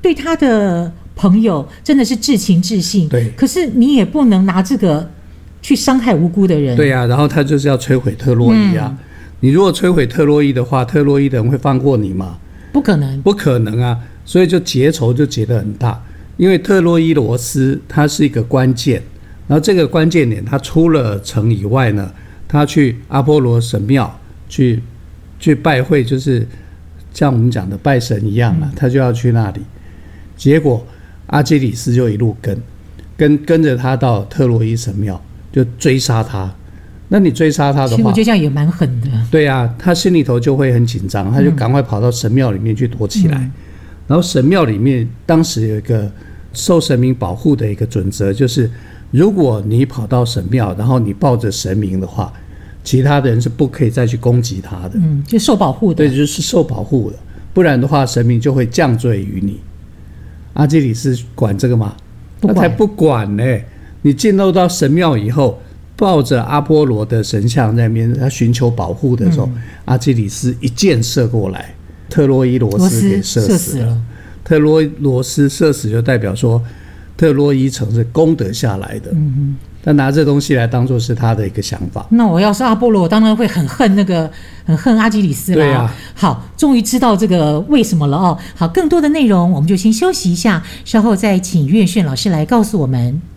对他的朋友真的是至情至性， 对， 可是你也不能拿这个去伤害无辜的人。 对啊，然后他就是要摧毁特洛伊啊。你如果摧毁特洛伊的话，特洛伊的人会放过你吗？ 不可能， 不可能啊！所以就结仇就结得很大，因为特洛伊罗斯它是一个关键，然后这个关键点，他出了城以外呢，他去阿波罗神庙去拜会，就是像我们讲的拜神一样啊，他就要去那里。结果阿基里斯就一路跟着他到特洛伊神庙，就追杀他。那你追杀他的话，其实我觉得这样也蛮狠的。 对啊，他心里头就会很紧张，他就赶快跑到神庙里面去躲起来。然后神庙里面当时有一个受神明保护的一个准则，就是如果你跑到神庙，然后你抱着神明的话，其他的人是不可以再去攻击他的。 就受保护的。 对，就是受保护的，不然的话神明就会降罪于你。阿基里斯管这个吗？他才不管呢！你进入到神庙以后，抱着阿波罗的神像在那边，他寻求保护的时候，阿基里斯一箭射过来，特洛伊罗斯给射死了。特洛伊罗斯射死就代表说，特洛伊城是攻得下来的。他拿这东西来当作是他的一个想法。 那我要是阿波罗，我当然会很恨阿基里斯了。 对啊。 好，终于知道这个为什么了哦。好，更多的内容我们就先休息一下，稍后再请岳炫老师来告诉我们。